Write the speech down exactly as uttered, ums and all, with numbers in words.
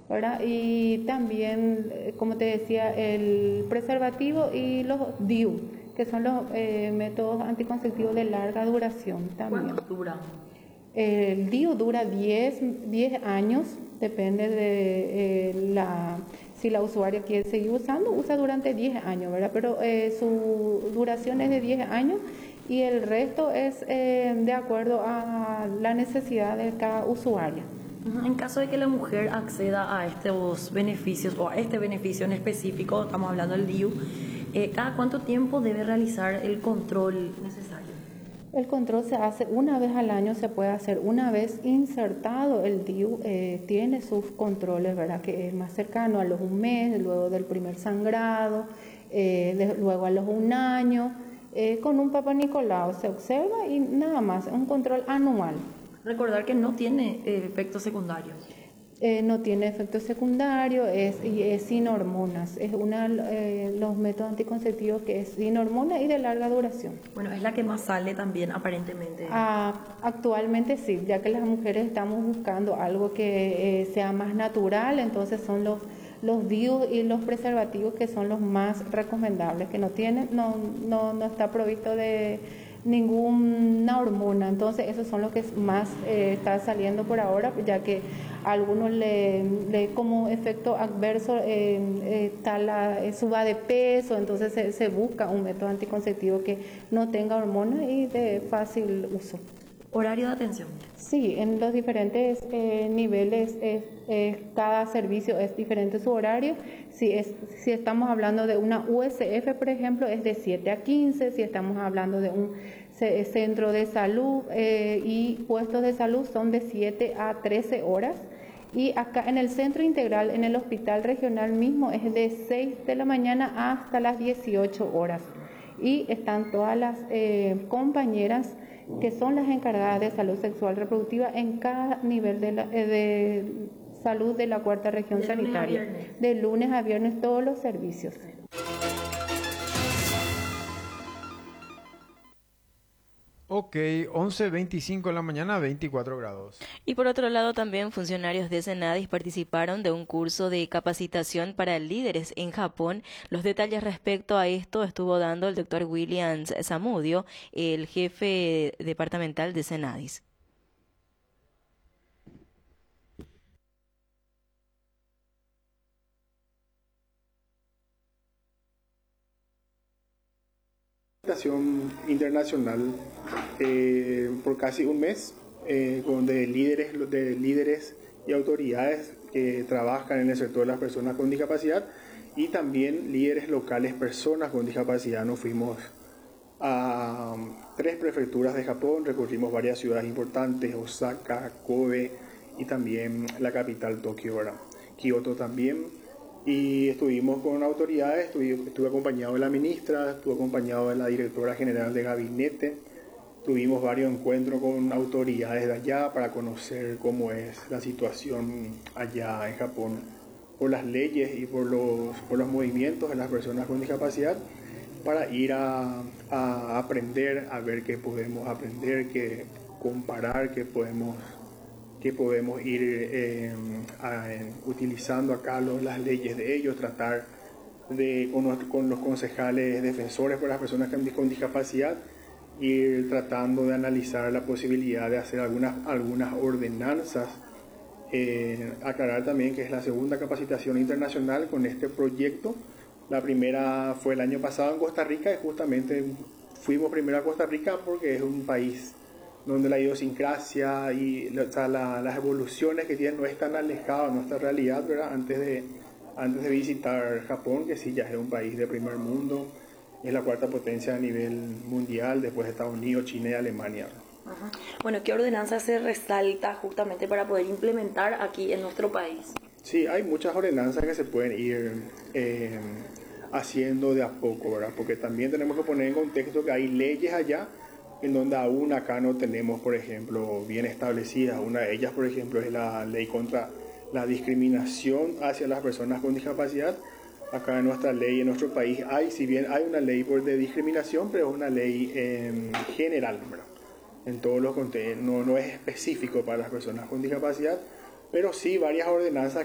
¿verdad? Y también, eh, como te decía, el preservativo y los D I U, que son los eh, métodos anticonceptivos de larga duración también. ¿Cuánto dura? El D I U dura diez años, depende de eh, la, si la usuaria quiere seguir usando, usa durante diez años, ¿verdad? Pero eh, su duración es de diez años y el resto es eh, de acuerdo a la necesidad de cada usuaria. En caso de que la mujer acceda a estos beneficios o a este beneficio en específico, estamos hablando del D I U, eh, ¿cada cuánto tiempo debe realizar el control necesario? El control se hace una vez al año, se puede hacer una vez insertado el D I U, eh, tiene sus controles, ¿verdad? Que es más cercano a los un mes, luego del primer sangrado, eh, de, luego a los un año, eh, con un Papa Nicolau se observa y nada más, es un control anual. Recordar que no tiene eh, efectos secundarios. Eh, no tiene efectos secundarios, es, y es sin hormonas, es uno de eh, los métodos anticonceptivos que es sin hormonas y de larga duración. Bueno, es la que más sale también aparentemente. Ah, actualmente sí, ya que las mujeres estamos buscando algo que eh, sea más natural, entonces son los, los D I U y los preservativos que son los más recomendables, que no tienen, no, no, no está provisto de ninguna hormona, entonces esos son los que más eh, está saliendo por ahora, ya que a algunos le, le como efecto adverso eh, eh, está la eh, suba de peso, entonces se, se busca un método anticonceptivo que no tenga hormonas y de fácil uso. ¿Horario de atención? Sí, en los diferentes eh, niveles, eh, eh, cada servicio es diferente su horario. Si, es, si estamos hablando de una U S F, por ejemplo, es de siete a quince, si estamos hablando de un ce- centro de salud eh, y puestos de salud son de siete a trece horas. Y acá en el centro integral, en el hospital regional mismo, es de seis de la mañana hasta las dieciocho horas. Y están todas las eh, compañeras que son las encargadas de salud sexual reproductiva en cada nivel de, la, eh, de salud de la cuarta región de sanitaria. Lunes De lunes a viernes todos los servicios. Ok, once veinticinco de la mañana, veinticuatro grados. Y por otro lado, también funcionarios de Senadis participaron de un curso de capacitación para líderes en Japón. Los detalles respecto a esto estuvo dando el doctor Williams Zamudio, el jefe departamental de Senadis. Internacional eh, por casi un mes eh, con de líderes de líderes y autoridades que trabajan en el sector de las personas con discapacidad y también líderes locales, personas con discapacidad. Nos fuimos a tres prefecturas de Japón, recorrimos varias ciudades importantes, Osaka, Kobe y también la capital Tokio, ¿verdad? Kioto también. Y estuvimos con autoridades, estuve, estuve acompañado de la ministra, estuve acompañado de la directora general de gabinete, tuvimos varios encuentros con autoridades de allá para conocer cómo es la situación allá en Japón por las leyes y por los, por los movimientos de las personas con discapacidad, para ir a, a aprender, a ver qué podemos aprender, qué comparar, qué podemos que podemos ir eh, a, eh, utilizando acá los, las leyes de ellos, tratar de, con, los, con los concejales defensores por las personas con discapacidad, ir tratando de analizar la posibilidad de hacer algunas, algunas ordenanzas. Eh, aclarar también que es la segunda capacitación internacional con este proyecto. La primera fue el año pasado en Costa Rica y justamente fuimos primero a Costa Rica porque es un país donde la idiosincrasia y o sea, la, las evoluciones que tienen no es tan alejado de nuestra realidad, ¿verdad? Antes de, antes de visitar Japón, que sí ya es un país de primer mundo, es la cuarta potencia a nivel mundial después de Estados Unidos, China y Alemania. Ajá. Bueno, ¿qué ordenanza se resalta justamente para poder implementar aquí en nuestro país? Sí, hay muchas ordenanzas que se pueden ir eh, haciendo de a poco, ¿verdad? Porque también tenemos que poner en contexto que hay leyes allá en donde aún acá no tenemos, por ejemplo, bien establecidas. Una de ellas, por ejemplo, es la ley contra la discriminación hacia las personas con discapacidad. Acá en nuestra ley, en nuestro país, hay, si bien hay una ley de discriminación, pero es una ley eh, general, ¿verdad? En todos los contextos, no, no es específico para las personas con discapacidad, pero sí varias ordenanzas